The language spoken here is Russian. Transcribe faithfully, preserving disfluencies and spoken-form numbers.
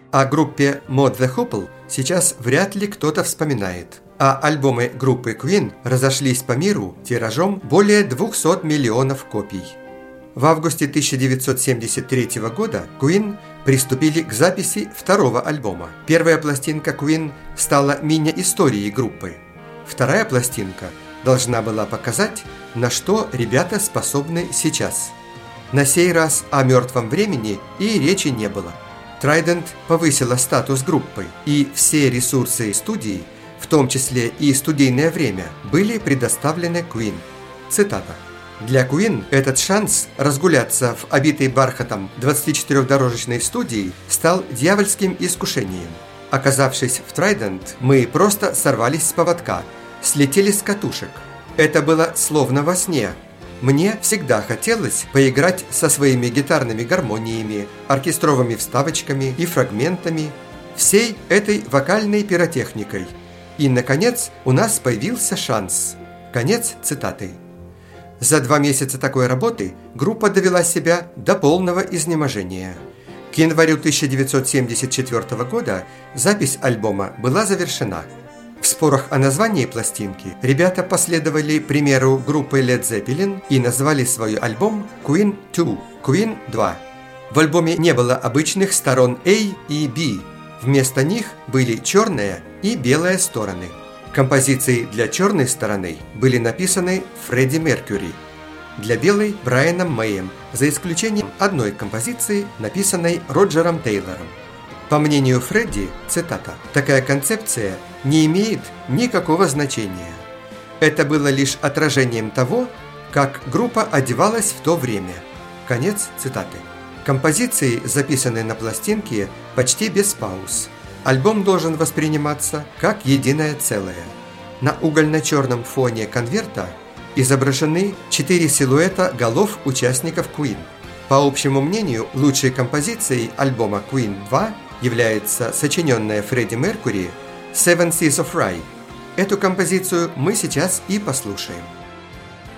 О группе Mod the Hoople сейчас вряд ли кто-то вспоминает, а альбомы группы Queen разошлись по миру тиражом более двухсот миллионов копий. В августе тысяча девятьсот семьдесят третьего года Queen приступили к записи второго альбома. Первая пластинка Queen стала мини-историей группы. Вторая пластинка должна была показать, на что ребята способны сейчас. На сей раз о мертвом времени и речи не было. Trident повысила статус группы, и все ресурсы студии, в том числе и студийное время, были предоставлены Queen. Цитата. «Для Queen этот шанс разгуляться в обитой бархатом двадцатичетырёхдорожечной студии стал дьявольским искушением. Оказавшись в Trident, мы просто сорвались с поводка, слетели с катушек. Это было словно во сне. Мне всегда хотелось поиграть со своими гитарными гармониями, оркестровыми вставочками и фрагментами, всей этой вокальной пиротехникой. И, наконец, у нас появился шанс». Конец цитаты. За два месяца такой работы группа довела себя до полного изнеможения. К январю тысяча девятьсот семьдесят четвёртого года запись альбома была завершена. В спорах о названии пластинки ребята последовали примеру группы Led Zeppelin и назвали свой альбом Queen два, Queen два. В альбоме не было обычных сторон A и B. Вместо них были черная и белая стороны. Композиции для черной стороны были написаны Фредди Меркьюри, для белой – Брайаном Мэем, за исключением одной композиции, написанной Роджером Тейлором. По мнению Фредди, цитата, «такая концепция не имеет никакого значения. Это было лишь отражением того, как группа одевалась в то время». Конец цитаты. Композиции записаны на пластинке почти без пауз. Альбом должен восприниматься как единое целое. На угольно-черном фоне конверта изображены четыре силуэта голов участников Queen. По общему мнению, лучшей композицией альбома Queen два является сочиненная Фредди Меркьюри «Seven Seas of Rhye». Эту композицию мы сейчас и послушаем.